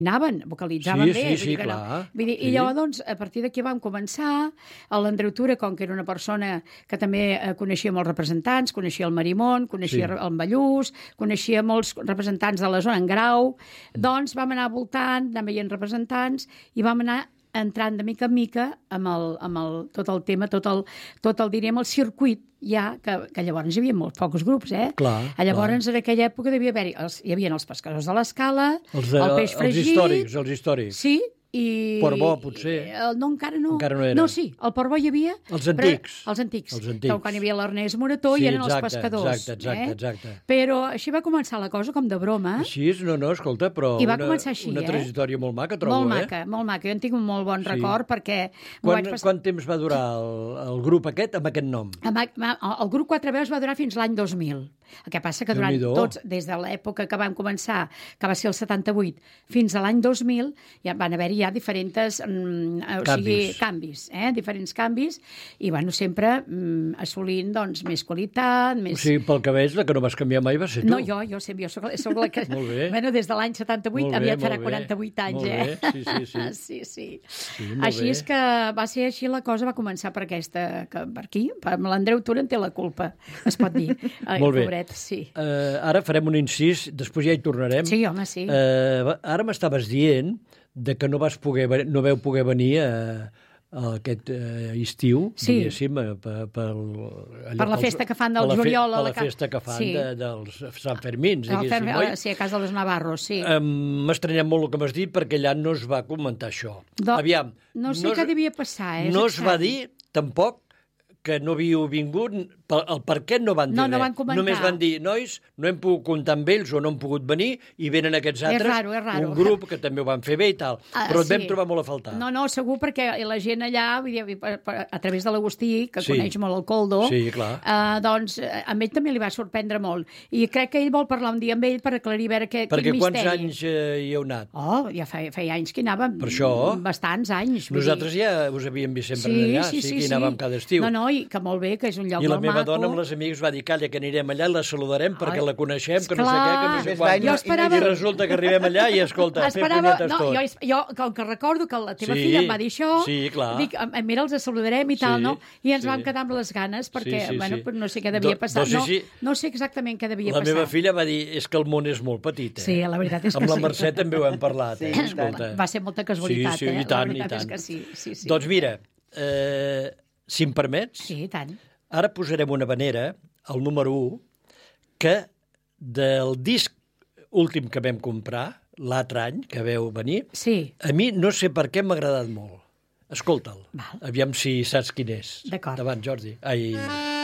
vocalitzaven bé. Sí, clar. I llavors, doncs, a partir d'aquí vam començar. L'Andreu Tura, com que era una persona que també coneixia molts representants, coneixia el Marimón, coneixia el Mallús, coneixia molts representants de la zona, en Grau, doncs vam anar voltant, anant veient representants, i vam anar entrant de mica en mica amb tot el tema, diríem, el circuit, ja, que llavors hi havia molts pocs grups, Llavors, en aquella època devia haver-hi, hi havia els pescadors de l'Escala, el peix fregit... Els històrics. Sí, i... Portbó, potser? No, encara no. Encara no era. No, sí, el Portbó hi havia... Els antics. Els antics. Quan hi havia l'Ernest Morató i eren els pescadors. Exacte. Però així va començar la cosa, com de broma. Així és, no, escolta, però i va començar així, una trajectòria molt maca, trobo, Molt maca. Jo en tinc un molt bon record, perquè... Quant temps va durar el grup aquest amb aquest nom? El grup 4 veus va durar fins l'any 2000. El que passa que durant tots, des de l'època que vam començar, que va ser el 78, fins a l'any 2000, ja van haver-hi ja diferents canvis, diferents canvis, i sempre assolint més qualitat, més... O sigui, pel que veig, la que no vas canviar mai va ser tu. No, jo soc la que... Molt bé. Bueno, des de l'any 78, aviat farà 48 anys, Molt bé, sí. Així és que va ser així, la cosa va començar per aquí, l'Andreu Tura en té la culpa, es pot dir. Molt bé. Sí. Ara farem un incís, després ja hi tornarem. Sí, home, sí. Ara m'estaves dient que no veu poder venir aquest estiu, diguéssim, per la festa que fan del juliol. Per la festa que fan dels Sant Fermins, diguéssim, oi? Sí, a casa dels Navarros, sí. M'ha estranyat molt el que m'has dit, perquè allà no es va comentar això. Aviam. No sé què devia passar, No es va dir, tampoc, que no havíeu vingut, el per què no van dir res. No van comentar. Només van dir, nois, no hem pogut comptar amb ells o no han pogut venir, i venen aquests altres, és raro. un grup que també ho van fer bé i tal. Però et vam trobar molt a faltar. No, segur, perquè la gent allà, a través de l'Agustí, que coneix molt el Coldo, doncs a ell també li va sorprendre molt. I crec que ell vol parlar un dia amb ell per aclarir a veure quin misteri. Perquè quants anys hi heu anat? Ja feia anys que anàvem. Per això? Bastants anys. Nosaltres ja us havíem vist sempre allà, sí que hi anàvem cada estiu. No, i que molt bé, que és un lloc molt maco. I la meva dona amb les amics va dir, calla, que anirem allà i la saludarem perquè la coneixem, que no sé què, que no sé quan. I resulta que arribem allà i, escolta, fem punyetes tots. Jo, com que recordo que la teva filla em va dir això, dic, mira, els saludarem i tal, no? I ens vam quedar amb les ganes perquè, bueno, no sé què devia passar. No sé exactament què devia passar. La meva filla va dir, és que el món és molt petit, Sí, la veritat és que sí. Amb la Mercè també ho hem parlat, escolta. Va ser molta casualitat, i tant, i tant. Doncs mira, si em permets... Sí, i tant. Ara posarem una vanera, el número 1, que del disc últim que vam comprar, l'altre any, que veu venir, a mi no sé per què m'ha agradat molt. Escolta'l, aviam si saps quin és. D'acord. Endavant, Jordi. Ai...